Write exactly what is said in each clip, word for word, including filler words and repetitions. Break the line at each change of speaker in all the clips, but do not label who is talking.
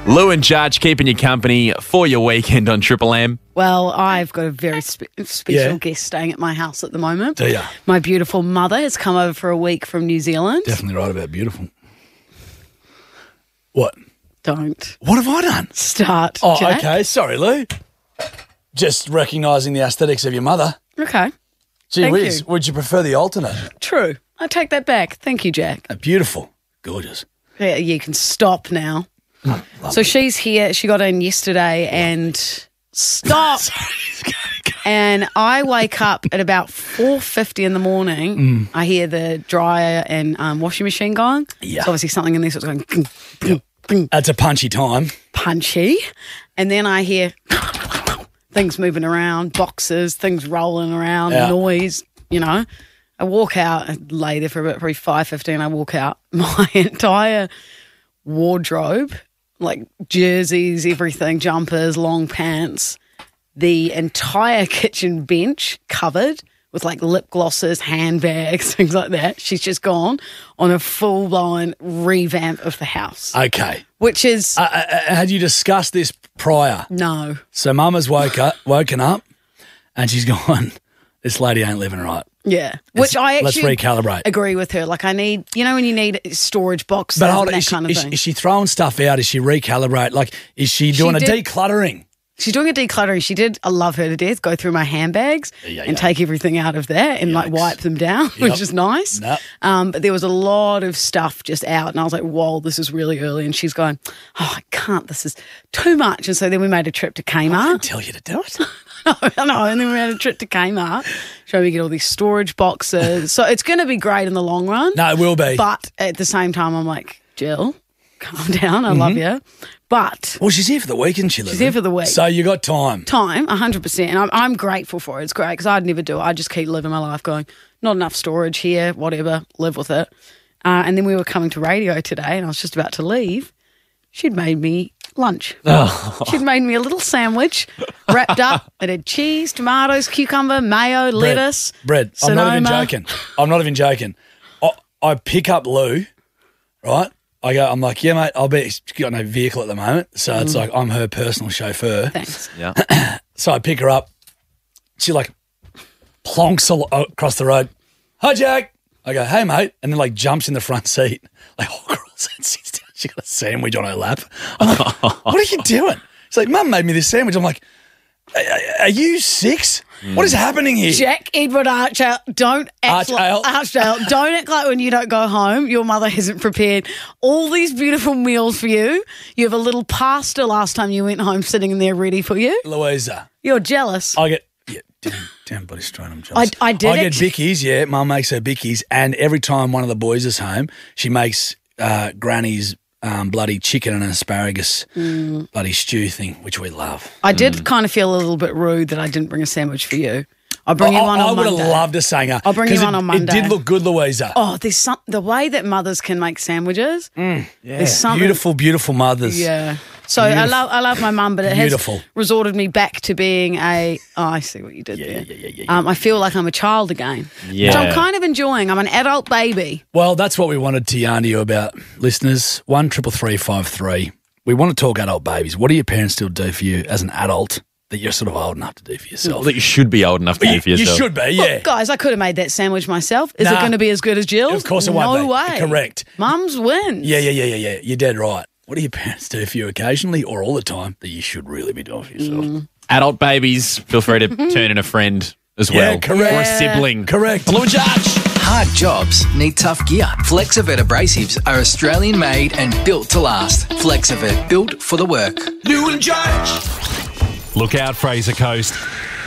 Lou and Judge keeping you company for your weekend on Triple M.
Well, I've got a very spe- special
Yeah.
guest staying at my house at the moment.
Do ya?
My beautiful mother has come over for a week from New Zealand.
Definitely right about beautiful. What?
Don't
What have I done?
start,
Oh,
Jack.
okay. Sorry, Lou. Just recognising the aesthetics of your mother.
Okay,
Gee
Thank
whiz,
you.
would you prefer the alternate?
true. I take that back. Thank you, Jack.
Uh, beautiful. Gorgeous.
Yeah, you can stop now. So she's here. She got in yesterday and stop. And I wake up at about four fifty in the morning.
Mm.
I hear the dryer and um, washing machine going.
Yeah.
So obviously something in there, so it's going boom, boom, boom,
That's a punchy time.
punchy. And then I hear things moving around, boxes, things rolling around,
Yeah.
noise, you know. I walk out and lay there for about probably five fifteen. I walk out. My entire wardrobe, like jerseys, everything, jumpers, long pants, the entire kitchen bench covered with like lip glosses, handbags, things like that. She's just gone on a full-blown revamp of the house,
Okay.
which is,
Uh, uh, uh, had you discussed this prior?
no.
So Mama's woke up, woken up and she's gone, this lady ain't living right.
Yeah, which I
let's
actually
recalibrate.
agree with her. Like I need, you know, when you need storage boxes
But hold
and
on,
that
is she,
kind of
is,
thing.
is she throwing stuff out? Is she recalibrate? Like, is she doing a
did-
decluttering?
She's doing a decluttering. She did, I love her to death, go through my handbags
Yeah,
and
yeah.
take everything out of there and like
Yikes.
wipe them down, which is nice.
Yep.
Um, but there was a lot of stuff just out and I was like, whoa, this is really early. And she's going, oh, I can't, this is too much. And so then we made a trip to
I
Kmart.
didn't tell you to do it.
I know, and then we made a trip to Kmart, so we get all these storage boxes. So it's going to be great in the long run.
No, it will be.
But at the same time, I'm like, Jill, calm down. I
Mm-hmm.
love you. But
Well, she's here for the weekend, she
She's here for the week.
So you got time.
time, one hundred percent. And I'm, I'm grateful for it. It's great because I'd never do it. I'd just keep living my life going, not enough storage here, whatever, live with it. Uh, and then we were coming to radio today and I was just about to leave. She'd made me lunch. She'd made me a little sandwich wrapped up. It had cheese, tomatoes, cucumber, mayo, lettuce.
Bread. I'm not even
Sonoma.
joking. I'm not even joking. I, I pick up Lou, right? I go, I'm like, yeah, mate, I'll be, she's got no vehicle at the moment. So it's like, I'm her personal chauffeur.
Thanks.
Yeah.
So I pick her up. She like plonks al- across the road. Hi, Jack. I go, hey, mate. And then like jumps in the front seat. Like, oh, girls, and sits down. She got a sandwich on her lap. I'm like, what are you doing? She's like, Mum made me this sandwich. I'm like, are, are you six? What is happening here?
Jack Edward Archdale, don't act
Archdale.
like Archdale. Don't act like when you don't go home, your mother hasn't prepared all these beautiful meals for you. You have a little pasta last time you went home sitting in there ready for you.
Louisa,
You're jealous.
I get, yeah, damn, damn bloody straight, I'm jealous.
I- I did
I get
actually-
bickies, yeah. Mum makes her bickies. And every time one of the boys is home, she makes uh, Granny's um, bloody chicken and asparagus
Mm.
bloody stew thing, which we love.
I did kind of feel a little bit rude that I didn't bring a sandwich for you. I'll bring you
I,
one
I
on
would
Monday.
have loved a singer.
I'll bring you
'cause
one
it,
on Monday.
It did look good, Louisa.
Oh, there's some the way that mothers can make sandwiches.
yeah.
there's something-
Beautiful, beautiful mothers.
Yeah. So I love I love my mum, but it
Beautiful.
has resorted me back to being a. Oh, I see what you did
Yeah,
there.
yeah, yeah, yeah, yeah.
Um, I feel like I'm a child again, which
Yeah.
I'm kind of enjoying. I'm an adult baby.
Well, that's what we wanted to yarn to you about, listeners. One triple three five three. We want to talk adult babies. What do your parents still do for you as an adult that you're sort of old enough to do for yourself?
That you should be old enough to do for
You
yourself.
should be, yeah.
Look, guys, I could have made that sandwich myself. Is it
Nah.
going to be as good as Jill's?
Of course it
no
won't be.
way.
Correct.
Mum's wins.
Yeah, yeah, yeah, yeah, yeah. You're dead right. What do your parents do for you occasionally or all the time that you should really be doing for yourself?
Mm.
Adult babies, feel free to turn in a friend as
Yeah,
well.
correct.
Or a sibling.
Correct.
Lou and Judge.
Hard jobs need tough gear. Flexivert abrasives are Australian made and built to last. Flexivert, built for the work.
Lou and Judge.
Look out, Fraser Coast.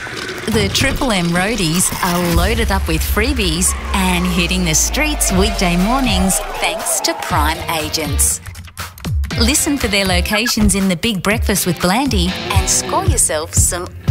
The Triple M roadies are loaded up with freebies and hitting the streets weekday mornings thanks to Prime Agents. Listen for their locations in the Big Breakfast with Blandy and score yourself some